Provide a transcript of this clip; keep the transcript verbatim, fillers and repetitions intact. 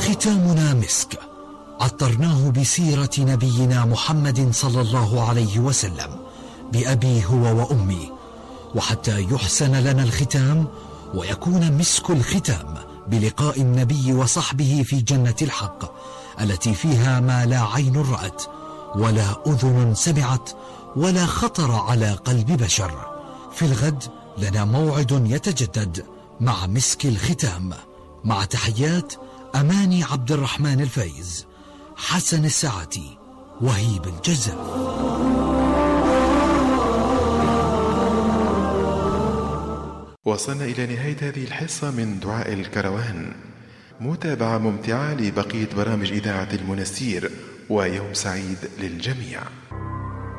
ختامنا مسك، عطرناه بسيرة نبينا محمد صلى الله عليه وسلم بأبي هو وأمي، وحتى يحسن لنا الختام ويكون مسك الختام بلقاء النبي وصحبه في جنة الحق التي فيها ما لا عين رأت ولا أذن سمعت ولا خطر على قلب بشر. في الغد لنا موعد يتجدد مع مسك الختام، مع تحيات أماني عبد الرحمن الفايز، حسن الساعتي، وهيب الجزار. وصلنا إلى نهاية هذه الحصة من دعاء الكروان. متابعة ممتعة لبقية برامج إذاعة المنستير، ويوم سعيد للجميع.